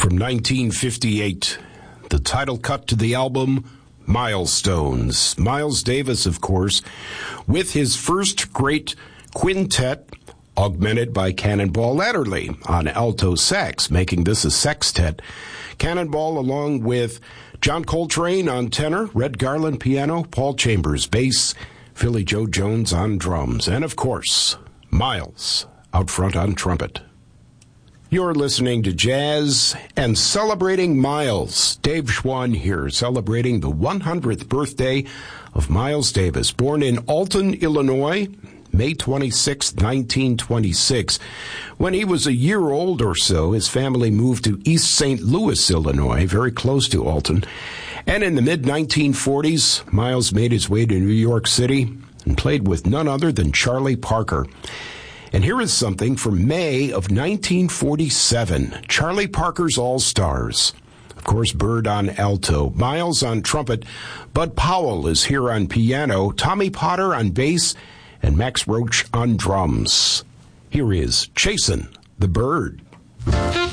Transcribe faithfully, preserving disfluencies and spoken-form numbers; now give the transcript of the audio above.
from nineteen fifty-eight. The title cut to the album, Milestones. Miles Davis, of course, with his first great quintet, augmented by Cannonball Adderley on alto sax, making this a sextet. Cannonball along with John Coltrane on tenor, Red Garland piano, Paul Chambers bass, Philly Joe Jones on drums, and of course, Miles out front on trumpet. You're listening to Jazz and celebrating Miles. Dave Schwann here, celebrating the one hundredth birthday of Miles Davis, born in Alton, Illinois, May twenty-sixth, nineteen twenty-six. When he was a year old or so, his family moved to East Saint Louis, Illinois, very close to Alton. And in the mid nineteen forties, Miles made his way to New York City and played with none other than Charlie Parker. And here is something from May of nineteen forty-seven, Charlie Parker's All-Stars. Of course, Bird on alto, Miles on trumpet, Bud Powell is here on piano, Tommy Potter on bass, and Max Roach on drums. Here is Chasin' the Bird.